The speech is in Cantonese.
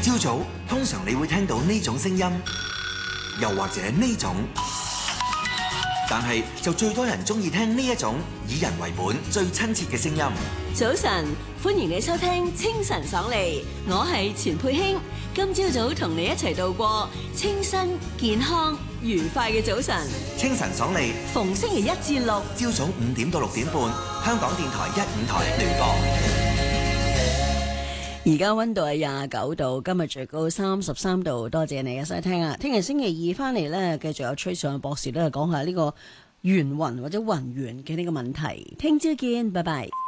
朝早通常你會聽到呢種聲音，又或者呢種，但係就最多人中意聽呢一種以人為本、最親切嘅聲音。 早晨，歡迎你收聽清晨爽利，我係錢佩卿。今朝早同你一齊度過清新、健康、愉快嘅早晨。 清晨爽利， 逢星期1至6， 朝早5點到6點半，香港電台15台聯播。 而家溫度係29度，今日最高33度。多謝你嘅收聽啊！聽日星期2翻嚟呢，繼續有崔尚博士咧講下呢個圓暈或者暈圓嘅呢個問題。聽朝見，拜拜。